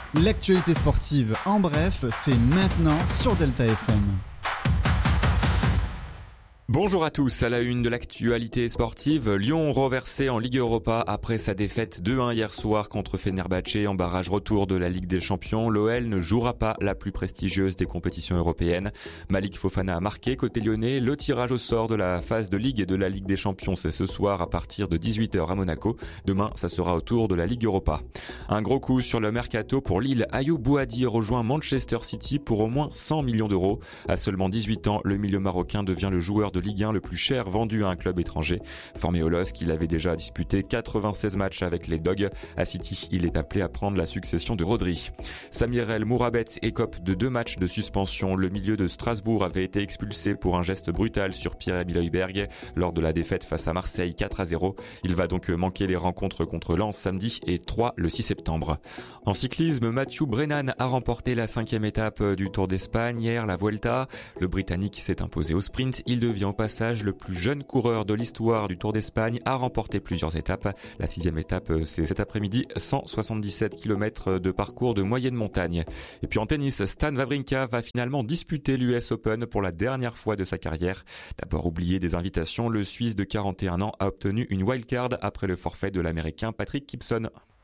L'actualité sportive en bref, c'est maintenant sur Delta FM. Bonjour à tous, à la une de l'actualité sportive, Lyon reversé en Ligue Europa après sa défaite 2-1 hier soir contre Fenerbahçe en barrage retour de la Ligue des Champions. L'OL ne jouera pas la plus prestigieuse des compétitions européennes. Malik Fofana a marqué côté lyonnais. Le tirage au sort de la phase de Ligue et de la Ligue des Champions, c'est ce soir à partir de 18h à Monaco. Demain, ça sera au tour de la Ligue Europa. Un gros coup sur le mercato pour Lille. Ayoub Bouhaddi rejoint Manchester City pour au moins 100 millions d'euros. À seulement 18 ans, le milieu marocain devient le joueur de Ligue 1 le plus cher vendu à un club étranger. Formé au LOSC, il avait déjà disputé 96 matchs avec les Dogs. À City, il est appelé à prendre la succession de Rodri. Samir El Mourabet écope de 2 matchs de suspension. Le milieu de Strasbourg avait été expulsé pour un geste brutal sur Pierre-Emile Højbjerg lors de la défaite face à Marseille 4-0. Il va donc manquer les rencontres contre Lens samedi et 3 le 6 septembre. En cyclisme, Mathieu Brennan a remporté la 5e étape du Tour d'Espagne hier, la Vuelta. Le Britannique s'est imposé au sprint. Il devient au passage le plus jeune coureur de l'histoire du Tour d'Espagne, a remporté plusieurs étapes. La 6e étape, c'est cet après-midi, 177 km de parcours de moyenne montagne. Et puis en tennis, Stan Wawrinka va finalement disputer l'US Open pour la dernière fois de sa carrière. D'abord oublié des invitations, le Suisse de 41 ans a obtenu une wildcard après le forfait de l'Américain Patrick Gibson.